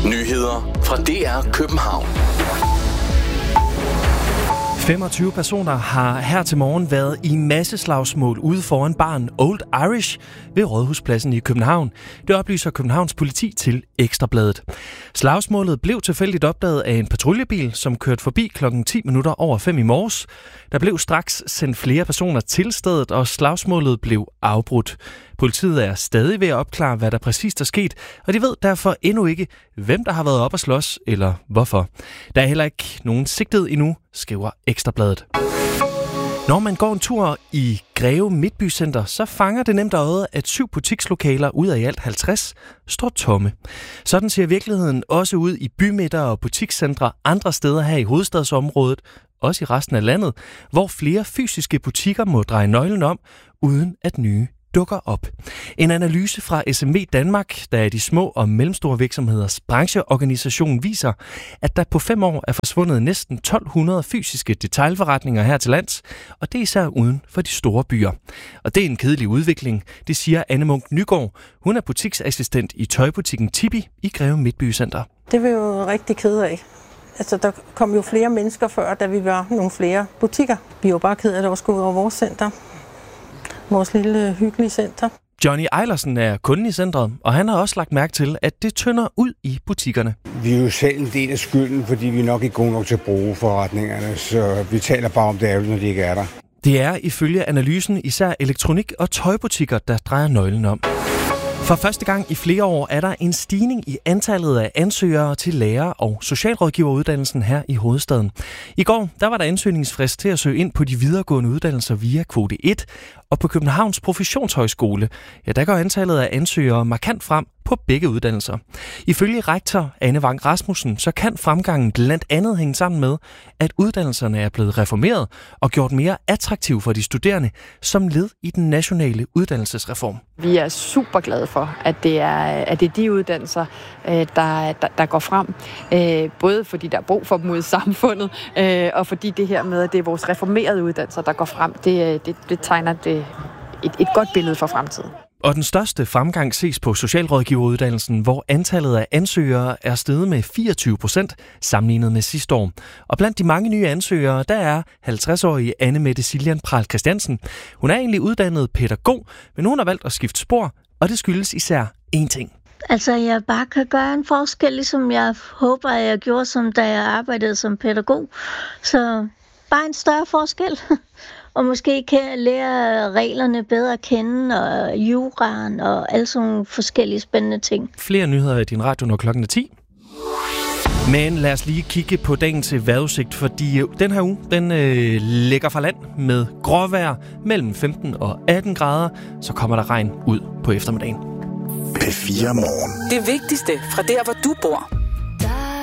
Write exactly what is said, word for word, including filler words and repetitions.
Nyheder fra D R København. femogtyve personer har her til morgen været i masseslagsmål ude foran baren Old Irish ved Rådhuspladsen i København. Det oplyser Københavns politi til Ekstra Bladet. Slagsmålet blev tilfældigt opdaget af en patruljebil, som kørte forbi klokken ti minutter over fem i morges. Der blev straks sendt flere personer til stedet, og slagsmålet blev afbrudt. Politiet er stadig ved at opklare, hvad der præcist er sket, og de ved derfor endnu ikke, hvem der har været op at slås, eller hvorfor. Der er heller ikke nogen sigtet endnu, skriver Ekstra Bladet. Når man går en tur i Greve Midtbycenter, så fanger det nemt øjet, at syv butikslokaler ud af i alt halvtreds står tomme. Sådan ser virkeligheden også ud i bymidter og butikscentre andre steder her i hovedstadsområdet, også i resten af landet, hvor flere fysiske butikker må dreje nøglen om, uden at nye dukker op. En analyse fra S M V Danmark, der er de små og mellemstore virksomheders brancheorganisation, viser, at der på fem år er forsvundet næsten tolv hundrede fysiske detailforretninger her til lands, og det er især uden for de store byer. Og det er en kedelig udvikling, det siger Anne Munk Nygaard. Hun er butiksassistent i tøjbutikken Tibi i Greve Midtbycenter. Det er vi jo rigtig kede af. Altså, der kom jo flere mennesker før, da vi var nogle flere butikker. Vi er jo bare kede af, at det også går ud over vores center. Vores lille hyggelige center. Johnny Eilersen er kunden i centret, og han har også lagt mærke til, at det tynder ud i butikkerne. Vi er jo selv en del af skylden, fordi vi nok ikke er gode nok til at bruge forretningerne, så vi taler bare om det ærgerligt, når de ikke er der. Det er ifølge analysen især elektronik- og tøjbutikker, der drejer nøglen om. For første gang i flere år er der en stigning i antallet af ansøgere til lærer- og socialrådgiveruddannelsen her i hovedstaden. I går der var der ansøgningsfrist til at søge ind på de videregående uddannelser via kvote et, og på Københavns Professionshøjskole, ja, der går antallet af ansøgere markant frem på begge uddannelser. Ifølge rektor Anne Vang Rasmussen, så kan fremgangen blandt andet hænge sammen med, at uddannelserne er blevet reformeret og gjort mere attraktive for de studerende som led i den nationale uddannelsesreform. Vi er super glade for, at det er, at det er de uddannelser, der, der, der går frem. Både fordi der er brug for dem ude i samfundet, og fordi det her med, at det er vores reformerede uddannelser, der går frem, det, det, det tegner det et, et godt billede for fremtiden. Og den største fremgang ses på socialrådgiveruddannelsen, hvor antallet af ansøgere er steget med fireogtyve procent sammenlignet med sidste år. Og blandt de mange nye ansøgere, der er halvtreds-årige Anne Mette Siljan Pral Christiansen. Hun er egentlig uddannet pædagog, men hun har valgt at skifte spor, og det skyldes især én ting. Altså, jeg bare kan gøre en forskel, ligesom jeg håber, at jeg gjorde, som da jeg arbejdede som pædagog. Så bare en større forskel. Og måske kan lære reglerne bedre at kende, og juraen og alle sådan nogle forskellige spændende ting. Flere nyheder i din radio, når klokken er ti. Men lad os lige kigge på dagens vejrudsigt, fordi den her uge, den øh, ligger fra land med gråvejr mellem femten og atten grader. Så kommer der regn ud på eftermiddagen. P fire Morgen. Det vigtigste fra der, hvor du bor.